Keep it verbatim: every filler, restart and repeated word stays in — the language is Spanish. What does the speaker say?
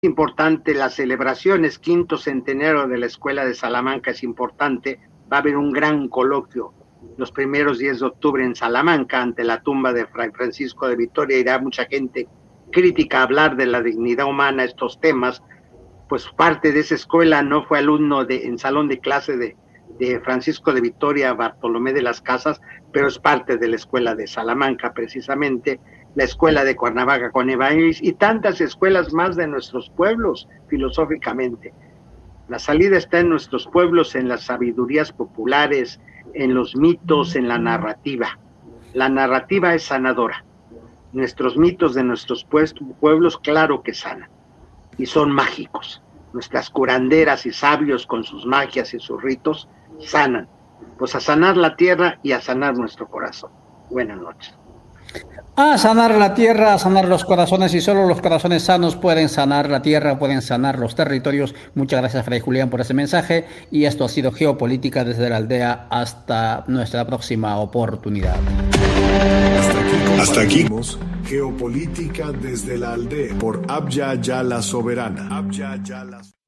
importante, las celebraciones, quinto centenario de la Escuela de Salamanca es importante, va a haber un gran coloquio los primeros días de octubre en Salamanca, ante la tumba de Fray Francisco de Vitoria, irá mucha gente crítica a hablar de la dignidad humana, estos temas, pues parte de esa escuela, no fue alumno de, en salón de clase de, de Francisco de Vitoria, Bartolomé de las Casas, pero es parte de la escuela de Salamanca, precisamente, la escuela de Cuernavaca con Evangelis y tantas escuelas más de nuestros pueblos, filosóficamente. La salida está en nuestros pueblos, en las sabidurías populares, en los mitos, en la narrativa. La narrativa es sanadora. Nuestros mitos de nuestros pueblos, claro que sanan, y son mágicos. Nuestras curanderas y sabios con sus magias y sus ritos sanan. Pues a sanar la tierra y a sanar nuestro corazón. Buenas noches. A sanar la tierra, a sanar los corazones, y solo los corazones sanos pueden sanar la tierra, pueden sanar los territorios. Muchas gracias, Fray Julián, por ese mensaje, y esto ha sido Geopolítica desde la Aldea. Hasta nuestra próxima oportunidad. Hasta aquí, Hasta aquí. Geopolítica desde la Aldea por Abya Yala Soberana. Abya Yala.